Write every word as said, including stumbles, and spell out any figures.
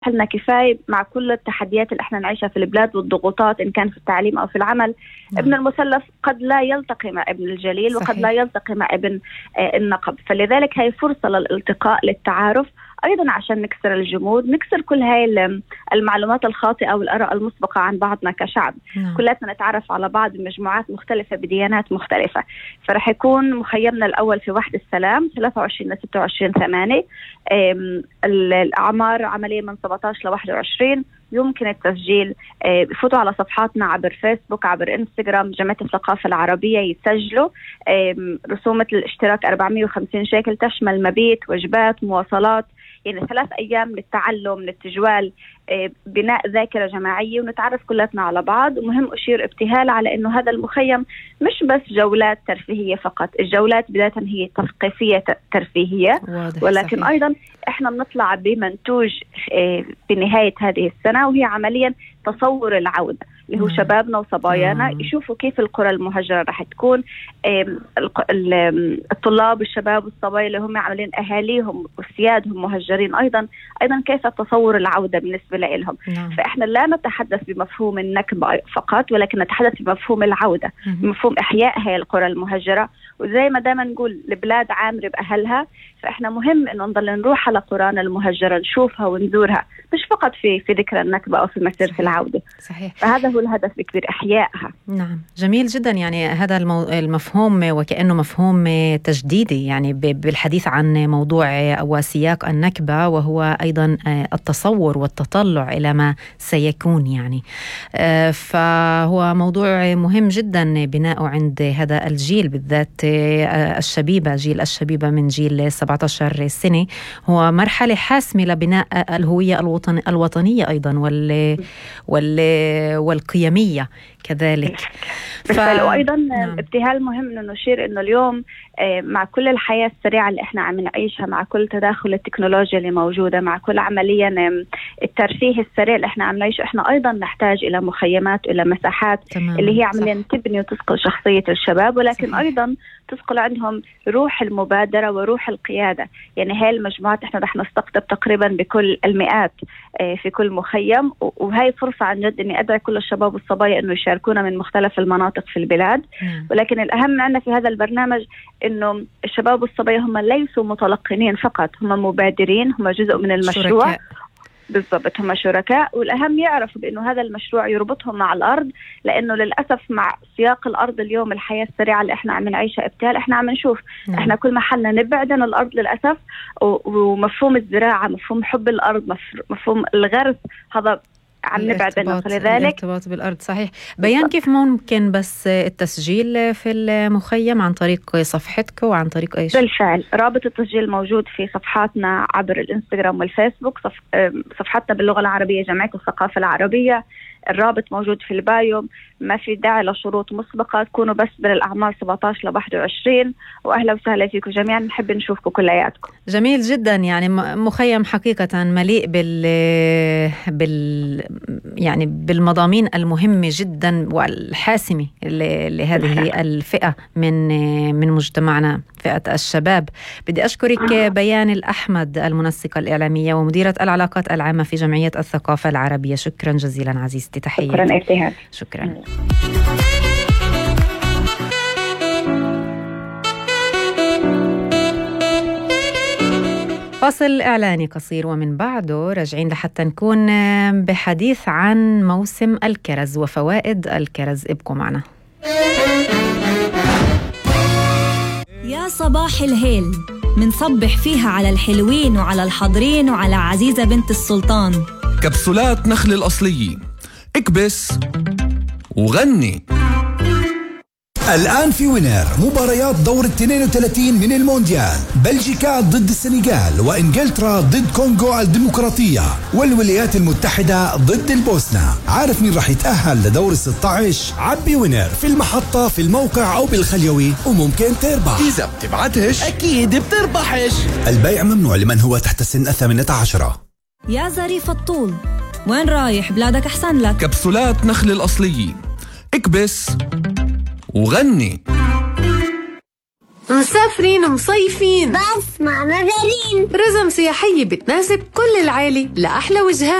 لنا كفاية مع كل التحديات اللي احنا نعيشها في البلاد والضغوطات إن كان في التعليم أو في العمل. نعم. ابن المثلث قد لا يلتقي مع ابن الجليل، صحيح. وقد لا يلتقي مع ابن آه النقب، فلذلك هي فرصة للالتقاء للتعارف، أيضا عشان نكسر الجمود، نكسر كل هاي المعلومات الخاطئة والآراء المسبقة عن بعضنا كشعب. نعم. كلاتنا نتعرف على بعض بمجموعات مختلفة بديانات مختلفة. فرح يكون مخيمنا الأول في وحدة السلام ثلاثة وعشرين لستة وعشرين ثمانية، الأعمار عملية من سبعة عشر لواحد وعشرين. يمكن التسجيل، بفوتوا على صفحاتنا عبر فيسبوك عبر انستغرام جمعية الثقافة العربية، يسجلوا. رسومة الاشتراك أربعمائة وخمسين شيكل، تشمل مبيت، وجبات، مواصلات، يعني ثلاث أيام للتعلم للتجوال، بناء ذاكرة جماعية، ونتعرف كلاتنا على بعض. ومهم أشير ابتهال على أنه هذا المخيم مش بس جولات ترفيهية فقط، الجولات بداية هي تثقيفية ترفيهية، ولكن صحيح. أيضا إحنا بنطلع بمنتوج بنهاية هذه السنة، وهي عمليا تصور العودة اللي هو مم. شبابنا وصبايانا مم. يشوفوا كيف القرى المهجرة رح تكون. الطلاب الشباب والصبايا اللي هم عاملين أهاليهم وسيادهم مهجرين أيضا أيضا كيف تصور العودة بالنسبة لهم. مم. فإحنا لا نتحدث بمفهوم النكبة فقط، ولكن نتحدث بمفهوم العودة، مم. بمفهوم إحياء هاي القرى المهجرة. وزي ما دائما نقول البلاد عامرة بأهلها، فإحنا مهم إنه نضل نروح على قرانا المهجرة، نشوفها ونزورها، مش فقط في في ذكرى النكبة أو في مسيرة العودة. صحيح. فهذا هو الهدف الكبير، إحيائها. نعم، جميل جدا. يعني هذا المو... المفهوم وكأنه مفهوم تجديدي، يعني ب... بالحديث عن موضوع وسياق النكبة، وهو أيضا التصور والتطلع إلى ما سيكون. يعني فهو موضوع مهم جدا بناءه عند هذا الجيل بالذات، الشبيبة، جيل الشبيبة من جيل سبعة عشر سنة. هو مرحلة حاسمة لبناء الهوية الوطن الوطنية أيضا وال وال والقيمية كذلك. ف... وأيضا نعم. ابتهال مهم أن نشير أنه اليوم مع كل الحياة السريعة اللي احنا عم نعيشها، مع كل تداخل التكنولوجيا اللي موجودة، مع كل عمليا الترفيه السريع اللي احنا عم نعيشه، احنا أيضا نحتاج إلى مخيمات وإلى مساحات تمام. اللي هي عمليا تبني وتسقل شخصية الشباب، ولكن صحيح. أيضا تسقل عندهم روح المبادرة وروح القيادة. يعني هاي المجموعات احنا رح نستقطب تقريبا بكل المئات في كل مخيم، وهي فرصة عن جد اني ادعي كل الشباب والصبايا انه يشاركونا من مختلف المناطق في البلاد. مم. ولكن الاهم عندنا في هذا البرنامج انه الشباب والصبايا هم ليسوا متلقنين فقط، هم مبادرين، هم جزء من المشروع. شركاء. بالضبط، هم شركاء، والأهم يعرفوا بأنه هذا المشروع يربطهم مع الأرض، لأنه للأسف مع سياق الأرض اليوم، الحياة السريعة اللي احنا عم نعيشها ابتال، احنا عم نشوف نعم. احنا كل ما حلنا نبعد عن الأرض للأسف، ومفهوم الزراعة، مفهوم حب الأرض، مفهوم الغرس، هذا عم نبعد عنه. فلذلك الارتباط بالأرض. صحيح. بيان كيف ممكن بس التسجيل في المخيم؟ عن طريق صفحتك وعن طريق ايش؟ بالفعل رابط التسجيل موجود في صفحاتنا عبر الانستغرام والفيسبوك. صف... صفحتنا باللغة العربية جمعية الثقافة العربية، الرابط موجود في البايو، ما في داعي لشروط مسبقة، تكونوا بس بالأعمار سبعة عشر لواحد وعشرين. وأهلا وسهلا فيكم جميعا، نحب نشوفكم كلياتكم. جميل جدا. يعني مخيم حقيقة مليء بال بال يعني بالمضامين المهمة جدا والحاسمة لهذه الفئة من من مجتمعنا، فئة الشباب. بدي أشكرك بيان الأحمد، المنسقة الإعلامية ومديرة العلاقات العامة في جمعية الثقافة العربية. شكرا جزيلا عزيزتي، تحياتي. شكرا ابتهال. شكرا. فاصل إعلاني قصير ومن بعده راجعين لحتى نكون بحديث عن موسم الكرز وفوائد الكرز. ابقوا معنا. يا صباح الهيل، منصبح فيها على الحلوين وعلى الحاضرين وعلى عزيزة بنت السلطان. كبسولات نخل الأصلية، اكبس وغني. الآن في وينر مباريات دور اثنين وثلاثين من المونديال، بلجيكا ضد السنغال، وإنجلترا ضد كونغو الديمقراطية، والولايات المتحدة ضد البوسنة. عارف مين رح يتأهل لدور الستة عشر؟ عبي وينر في المحطة، في الموقع أو بالخليوي، وممكن تربح. إذا بتبعتش أكيد بتربحش. البيع ممنوع لمن هو تحت سن الثامنة عشرة. يا ظريف الطول، وين رايح؟ بلادك أحسن لك. كبسولات نخل الأصلية، اكبس وغني. مسافرين مصيفين بس مع نظرين رزم سياحية بتناسب كل العالي لأحلى وجهات.